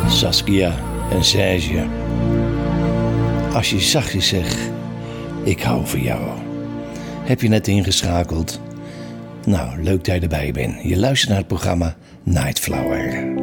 Saskia en Serge. Als je zachtjes zegt, ik hou van jou. Heb je net ingeschakeld? Nou, leuk dat je erbij bent. Je luistert naar het programma Night Flower.